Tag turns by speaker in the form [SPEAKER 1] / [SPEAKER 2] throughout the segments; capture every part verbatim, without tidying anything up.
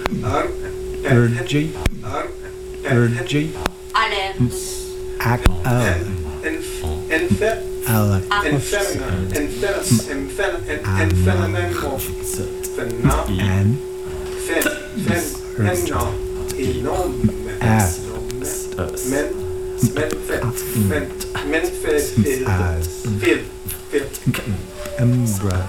[SPEAKER 1] Urgy. Urgy. Ac. Alec. And. Umbra.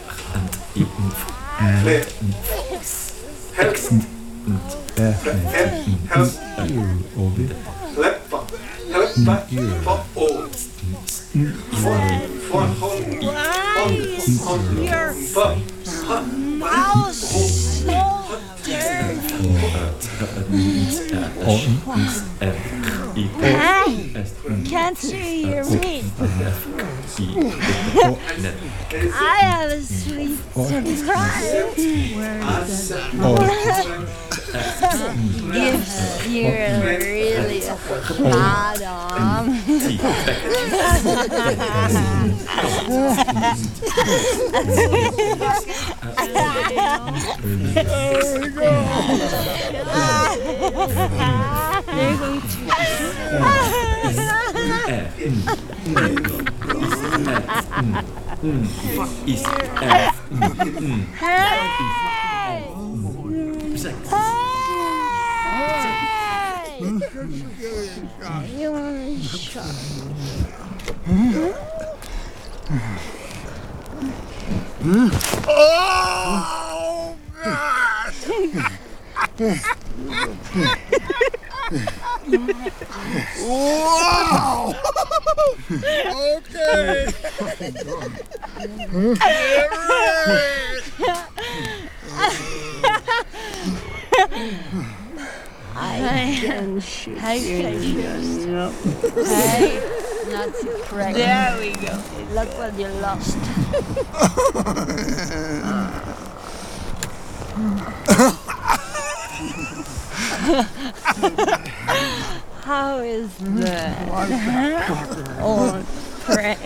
[SPEAKER 2] Can't see your meat. I have a sweet surprise. Gives you really hard on. They're going You want to shut
[SPEAKER 3] Oh, God! Wow! Okay.
[SPEAKER 2] I can shoot you. No. Hey, not correct. There we go. Look what you lost. How is that? Oh, prank.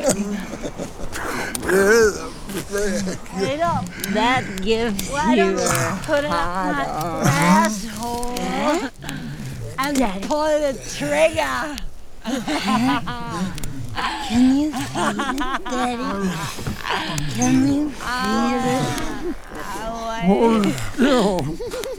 [SPEAKER 2] Wait up. That gives Why you a put up my asshole and Daddy. Pull the trigger. Can you feel it, Daddy? Can you feel it? Oh, no.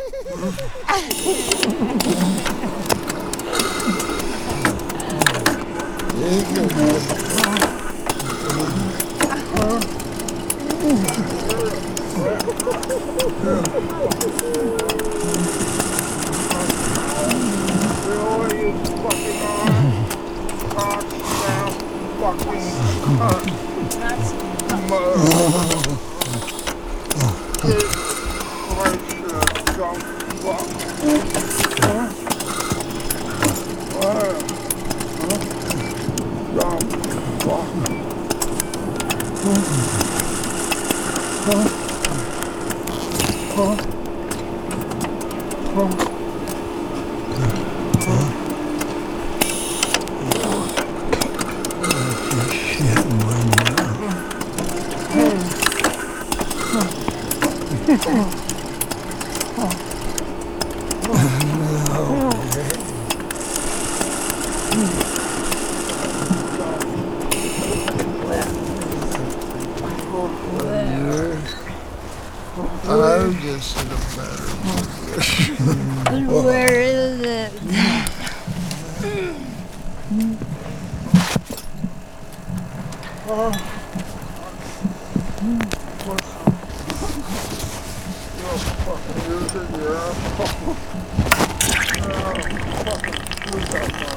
[SPEAKER 3] I'm just in a better position.
[SPEAKER 2] Where is it?
[SPEAKER 3] Oh. Fucking use it, yeah. Oh, fucking